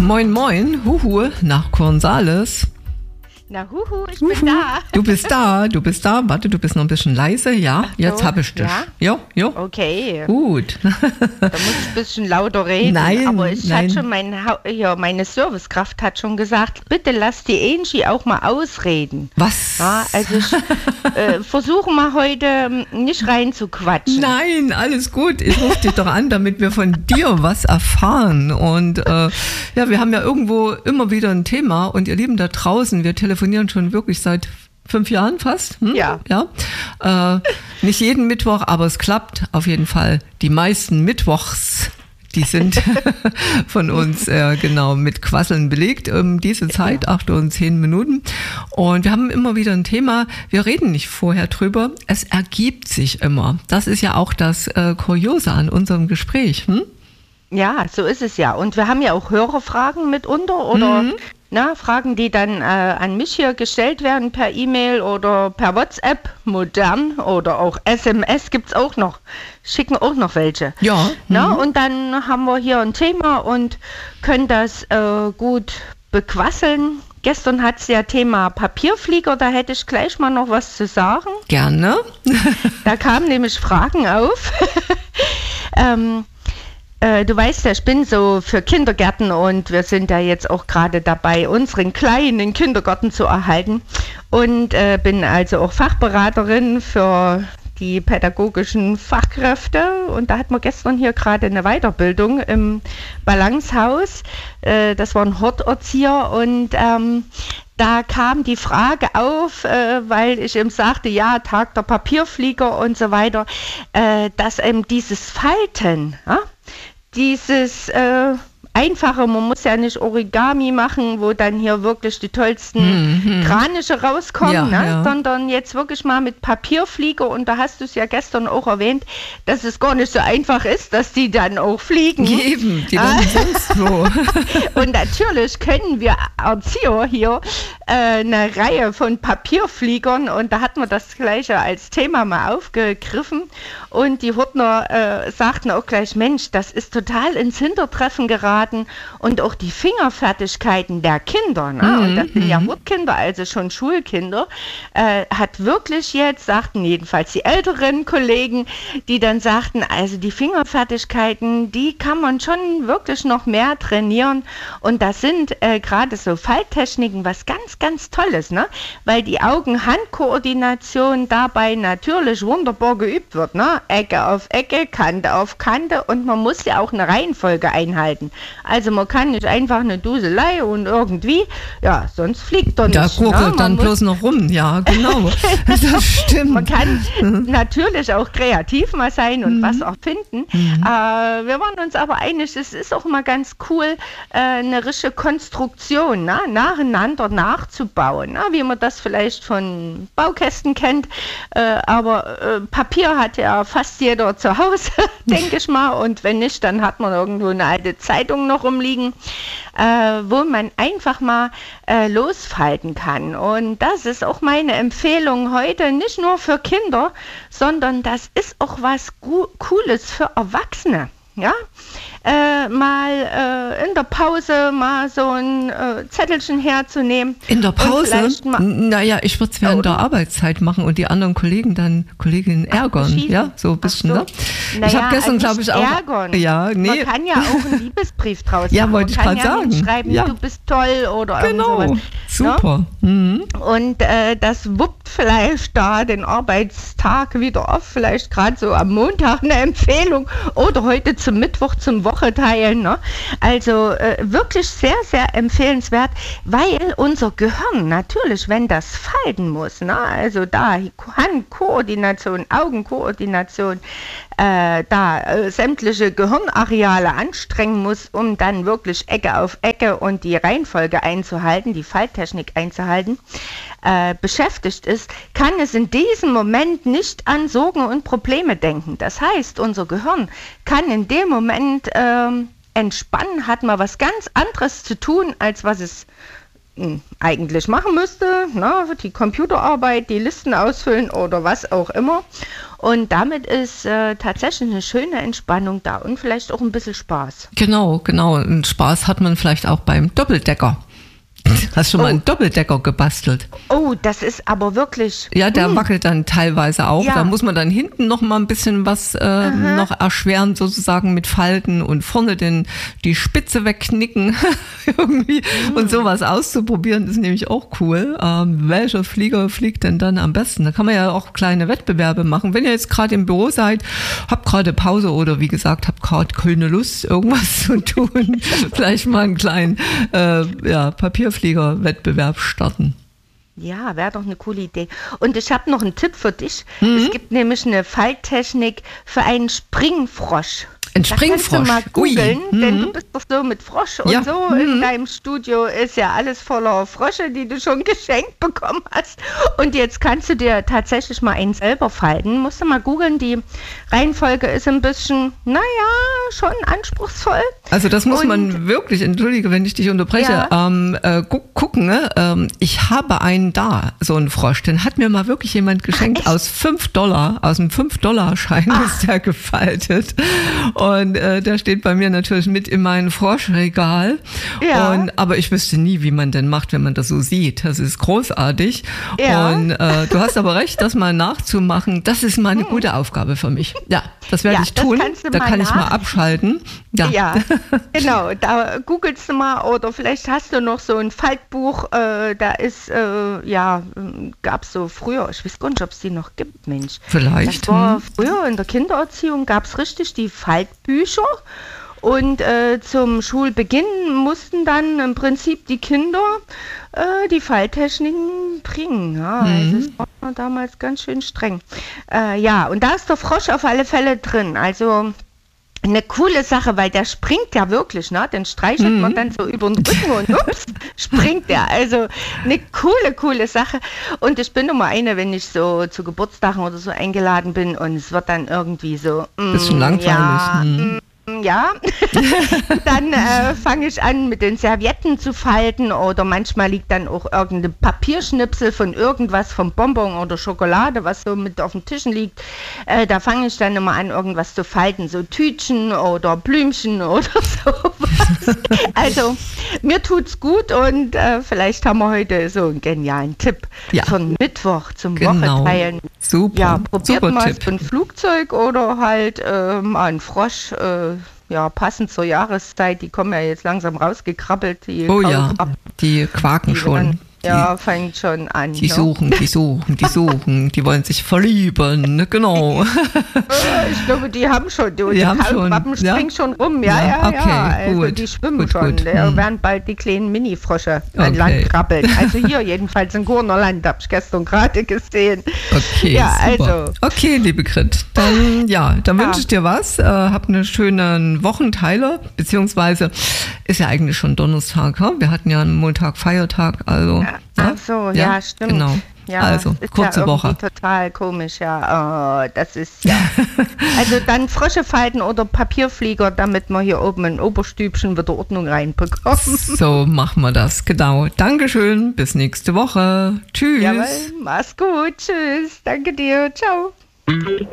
Moin moin, huhu, nach Cornwallis. Na huhu, ich bin da. Du bist da. Warte, du bist noch ein bisschen leise. Ja, jetzt habe ich dich. Ja? Jo. Okay. Gut. Da muss ich ein bisschen lauter reden. Nein, aber nein. Hat schon meine Servicekraft hat schon gesagt, bitte lass die Angie auch mal ausreden. Was? Ja, also ich versuche mal heute nicht reinzuquatschen. Nein, alles gut. Ich rufe dich doch an, damit wir von dir was erfahren. Und wir haben ja irgendwo immer wieder ein Thema. Und ihr Lieben da draußen, wir telefonieren schon wirklich seit 5 Jahren fast. Ja. Nicht jeden Mittwoch, aber es klappt auf jeden Fall. Die meisten Mittwochs, die sind von uns genau mit Quasseln belegt. Diese Zeit, 8 und 10 Minuten. Und wir haben immer wieder ein Thema. Wir reden nicht vorher drüber. Es ergibt sich immer. Das ist ja auch das Kuriose an unserem Gespräch. Ja, so ist es ja. Und wir haben ja auch Hörerfragen mitunter oder Fragen, die dann an mich hier gestellt werden per E-Mail oder per WhatsApp, modern, oder auch SMS gibt's auch noch, schicken auch noch welche. Ja. Und dann haben wir hier ein Thema und können das gut bequasseln. Gestern hat es ja Thema Papierflieger, da hätte ich gleich mal noch was zu sagen. Gerne. Da kamen nämlich Fragen auf. Du weißt ja, ich bin so für Kindergärten und wir sind da jetzt auch gerade dabei, unseren kleinen Kindergarten zu erhalten und bin also auch Fachberaterin für die pädagogischen Fachkräfte und da hatten wir gestern hier gerade eine Weiterbildung im Balancehaus, das war ein Horterzieher und da kam die Frage auf, weil ich eben sagte, ja, Tag der Papierflieger und so weiter, dass eben dieses Falten, dieses einfache, man muss ja nicht Origami machen, wo dann hier wirklich die tollsten Kraniche rauskommen, sondern jetzt wirklich mal mit Papierflieger und da hast du es ja gestern auch erwähnt, dass es gar nicht so einfach ist, dass die dann auch fliegen. Eben, die landen sonst wo. Und natürlich können wir Erzieher hier eine Reihe von Papierfliegern und da hatten wir das Gleiche als Thema mal aufgegriffen und die Hurtner sagten auch gleich, Mensch, das ist total ins Hintertreffen geraten und auch die Fingerfertigkeiten der Kinder, und das sind ja Hurtkinder, also schon Schulkinder, hat wirklich jetzt, sagten jedenfalls die älteren Kollegen, die dann sagten, also die Fingerfertigkeiten, die kann man schon wirklich noch mehr trainieren und das sind gerade so Falttechniken was ganz, ganz Tolles, weil die Augen-Hand-Koordination dabei natürlich wunderbar geübt wird, Ecke auf Ecke, Kante auf Kante und man muss ja auch eine Reihenfolge einhalten. Also man kann nicht einfach eine Duselei und irgendwie, ja, sonst fliegt doch nicht. Da gurgelt dann bloß noch rum, ja, genau. Das stimmt. Man kann natürlich auch kreativ mal sein und was auch finden. Wir waren uns aber einig, es ist auch mal ganz cool, eine richtige Konstruktion nacheinander nachzubauen, wie man das vielleicht von Baukästen kennt. Aber Papier hat ja fast jeder zu Hause, denke ich mal. Und wenn nicht, dann hat man irgendwo eine alte Zeitung noch rumliegen, wo man einfach mal losfalten kann. Und das ist auch meine Empfehlung heute, nicht nur für Kinder, sondern das ist auch was Cooles für Erwachsene. Ja, mal in der Pause mal so ein Zettelchen herzunehmen. In der Pause? Naja, ich würde es während der Arbeitszeit machen und die anderen Kolleginnen ärgern. Ja, so ein bisschen, so. Ich habe gestern, glaube ich, auch... Ärgern. Ja, nee. Man kann ja auch einen Liebesbrief draus machen. Ja, wollte ich gerade sagen. Schreiben, du bist toll oder genau. Sowas. Super. Und das wuppt vielleicht da den Arbeitstag wieder auf, vielleicht gerade so am Montag eine Empfehlung oder heute zum Mittwoch zum Wocheteilen. Also wirklich sehr, sehr empfehlenswert, weil unser Gehirn natürlich, wenn das falten muss, also da Handkoordination, Augenkoordination, sämtliche Gehirnareale anstrengen muss, um dann wirklich Ecke auf Ecke und die Reihenfolge einzuhalten, die Falttechnik einzuhalten, beschäftigt ist, kann es in diesem Moment nicht an Sorgen und Probleme denken. Das heißt, unser Gehirn kann in dem Moment entspannen, hat mal was ganz anderes zu tun, als was es eigentlich machen müsste, die Computerarbeit, die Listen ausfüllen oder was auch immer. Und damit ist tatsächlich eine schöne Entspannung da und vielleicht auch ein bisschen Spaß. Genau. Und Spaß hat man vielleicht auch beim Doppeldecker. Hast du schon mal einen Doppeldecker gebastelt? Oh, das ist aber wirklich... Ja, der wackelt dann teilweise auch. Ja. Da muss man dann hinten noch mal ein bisschen was noch erschweren, sozusagen mit Falten und vorne die Spitze wegknicken irgendwie. Und sowas auszuprobieren ist nämlich auch cool. Welcher Flieger fliegt denn dann am besten? Da kann man ja auch kleine Wettbewerbe machen. Wenn ihr jetzt gerade im Büro seid, habt gerade Pause oder wie gesagt, habt gerade keine Lust, irgendwas zu tun, vielleicht mal einen kleinen Papierflieger-Wettbewerb starten. Ja, wäre doch eine coole Idee. Und ich habe noch einen Tipp für dich. Es gibt nämlich eine Falttechnik für einen Springfrosch. Ein Springfrosch? Da kannst du mal googeln, denn du bist doch so mit Frosch und so. In deinem Studio ist ja alles voller Frösche, die du schon geschenkt bekommen hast. Und jetzt kannst du dir tatsächlich mal einen selber falten. Musst du mal googeln, die Reihenfolge ist ein bisschen, schon anspruchsvoll. Also das muss man wirklich, entschuldige, wenn ich dich unterbreche, gucken. Ne? Ich habe einen so einen Frosch, den hat mir mal wirklich jemand geschenkt aus $5, aus einem $5-Schein ist der gefaltet. Und der steht bei mir natürlich mit in meinem Froschregal. Ja. Aber ich wüsste nie, wie man denn macht, wenn man das so sieht. Das ist großartig. Ja. Und du hast aber recht, das mal nachzumachen, das ist mal eine gute Aufgabe für mich. Ja, das werde ich tun. Da kann ich mal abschalten. Ja, genau. Da googelst du mal oder vielleicht hast du noch so ein Faltbuch. Da ist, gab es so früher, ich weiß gar nicht, ob es die noch gibt, Mensch. Vielleicht. Das war früher in der Kindererziehung, gab es richtig die Faltbücher. Und zum Schulbeginn mussten dann im Prinzip die Kinder die Falttechniken bringen. Ja, also es war damals ganz schön streng. Und da ist der Frosch auf alle Fälle drin. Also eine coole Sache, weil der springt ja wirklich, ne? Den streichelt man dann so über den Rücken und ups, springt der. Also eine coole Sache. Und ich bin immer eine, wenn ich so zu Geburtstagen oder so eingeladen bin und es wird dann irgendwie so... bisschen langweilig. Ja, dann fange ich an, mit den Servietten zu falten oder manchmal liegt dann auch irgendein Papierschnipsel von irgendwas, vom Bonbon oder Schokolade, was so mit auf den Tischen liegt. Da fange ich dann immer an, irgendwas zu falten, so Tütchen oder Blümchen oder sowas. Also, mir tut's gut und vielleicht haben wir heute so einen genialen Tipp von Mittwoch zum Woche-Teilen. Super. Ja, probiert Super mal Tipp. so ein Flugzeug oder halt mal ein Frosch, passend zur Jahreszeit, die kommen ja jetzt langsam rausgekrabbelt. Die die quaken schon. Fängt schon an. Die suchen, die wollen sich verlieben, ne? Genau. Ich glaube, die haben schon, die Kaulquappen springen schon rum, also gut. Die schwimmen schon, da werden bald die kleinen Mini-Frösche an Land krabbeln. Also hier jedenfalls in Gurnerland, habe ich gestern gerade gesehen. Okay, super. Okay, liebe Grit, dann wünsche ich dir was, hab einen schönen Wochenteiler, beziehungsweise ist ja eigentlich schon Donnerstag, wir hatten ja einen Montag Feiertag, also... Ach so, stimmt. Genau. Ja, also, ist kurze Woche. Total komisch, das ist Also dann Frösche falten oder Papierflieger, damit wir hier oben in Oberstübchen wieder Ordnung reinbekommen. So machen wir das, genau. Dankeschön, bis nächste Woche. Tschüss. Jawohl, mach's gut, tschüss. Danke dir, ciao.